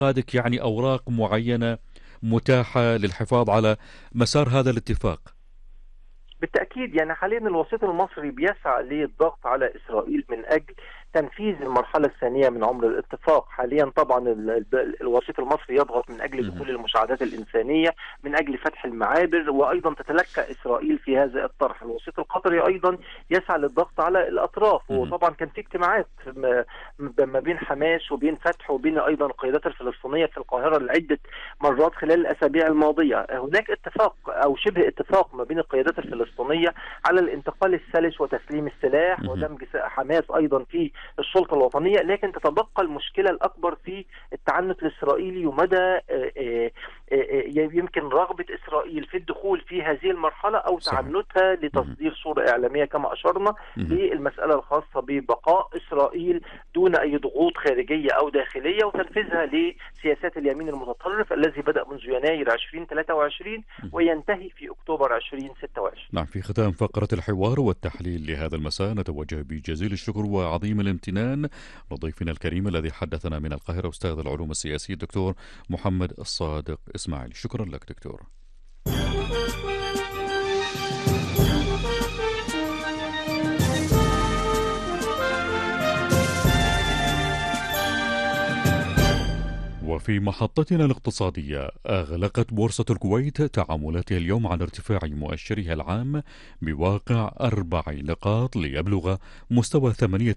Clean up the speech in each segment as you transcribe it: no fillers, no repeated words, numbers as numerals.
باعتقادك يعني أوراق معينة متاحة للحفاظ على مسار هذا الاتفاق؟ بالتأكيد، يعني حاليا الوسيط المصري بيسعى للضغط على إسرائيل من أجل تنفيذ المرحلة الثانية من عمر الاتفاق. حاليا طبعا الوسيط المصري يضغط من أجل مهم. دخول المساعدات الإنسانية، من أجل فتح المعابر، وأيضا تتلكأ إسرائيل في هذا الطرح. الوسيط القطري أيضا يسعى للضغط على الأطراف، مهم. وطبعا كان في اجتماعات ما بين حماس وبين فتح وبين أيضا القيادات الفلسطينية في القاهرة لعدة مرات خلال الأسابيع الماضية. هناك اتفاق أو شبه اتفاق ما بين القيادات الفلسطينية على الانتقال السلس وتسليم السلاح مهم. ودمج حماس أيضا في السلطة الوطنية، لكن تتبقى المشكلة الأكبر في التعنت الإسرائيلي ومدى يمكن رغبة إسرائيل في الدخول في هذه المرحلة أو صحيح. تعنتها مهم. لتصدير صورة إعلامية كما أشرنا مهم. للمسألة الخاصة ببقاء إسرائيل دون أي ضغوط خارجية أو داخلية، وتنفيذها لسياسات اليمين المتطرف الذي بدأ منذ يناير 2023 مهم. وينتهي في أكتوبر 2026. نعم، في ختام فقرة الحوار والتحليل لهذا المساء نتوجه بجزيل الشكر وعظيم الامتنان لضيفنا الكريم الذي حدثنا من القاهرة، أستاذ العلوم السياسية الدكتور محمد الصادق إسماعيل. شكرا لك دكتور. وفي محطتنا الاقتصادية، أغلقت بورصة الكويت تعاملاتها اليوم على ارتفاع مؤشرها العام بواقع 4 نقاط ليبلغ مستوى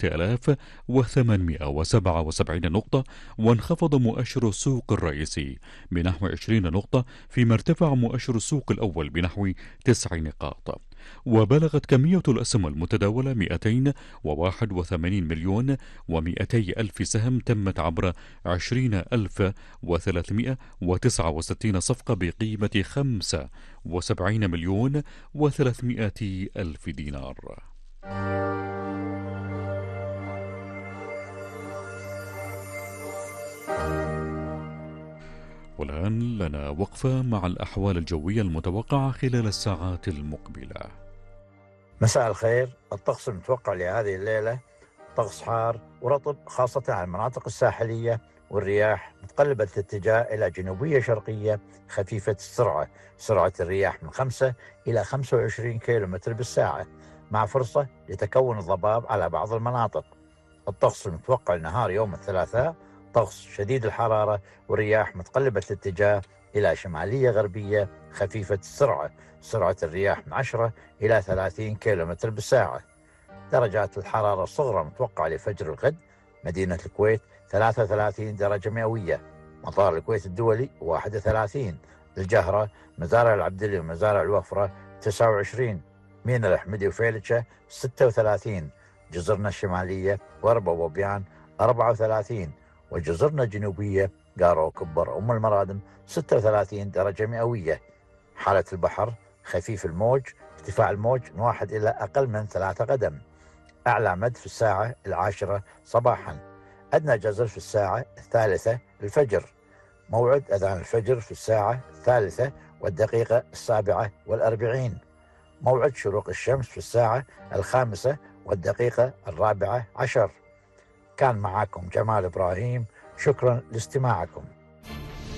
8877 نقطة، وانخفض مؤشر السوق الرئيسي بنحو 20 نقطة، فيما ارتفع مؤشر السوق الأول بنحو 9 نقاط. وبلغت كمية الأسهم المتداولة 281 مليون و200 ألف سهم، تمت عبر 20,369 صفقة بقيمة 75 مليون و300 ألف دينار. والآن لنا وقفة مع الأحوال الجوية المتوقعة خلال الساعات المقبلة. مساء الخير. الطقس المتوقع لهذه الليلة طقس حار ورطب خاصة على المناطق الساحلية، والرياح متقلبة الاتجاه إلى جنوبية شرقية خفيفة السرعة. سرعة الرياح من 5 إلى 25 كيلومتر بالساعة، مع فرصة لتكون الضباب على بعض المناطق. الطقس المتوقع لنهار يوم الثلاثاء طقس شديد الحرارة والرياح متقلبة الاتجاه إلى شمالية غربية خفيفة السرعة. سرعة الرياح من 10 إلى 30 كيلومتر بالساعة. درجات الحرارة الصغرى متوقعة لفجر الغد: مدينة الكويت 33 درجة مئوية، مطار الكويت الدولي 31، الجهرة، مزارع العبدلي ومزارع الوفرة 29، مينا الأحمدي وفيلتشة 36، جزرنا الشمالية وأربا وبيان 34، وجزرنا الجنوبية قارو وكبر أم المرادم 36 درجة مئوية. حالة البحر خفيف الموج، ارتفاع الموج من 1 إلى أقل من 3 قدم. أعلى مد في الساعة 10 صباحا. أدنى جزر في الساعة 3 الفجر. موعد أذان الفجر في الساعة 3:47. موعد شروق الشمس في الساعة 5:14. كان معكم جمال إبراهيم، شكرا لاستماعكم.